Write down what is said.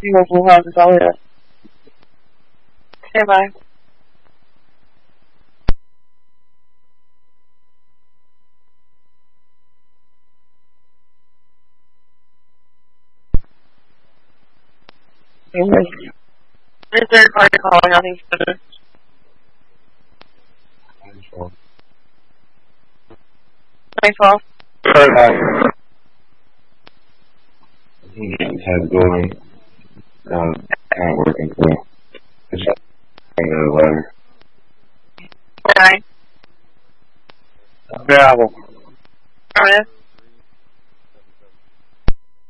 Single full house is all it is. Stand by. The third party calling, I think so. Thanks, Paul. He has going. Not working for him. Just another letter. Okay. Gravel.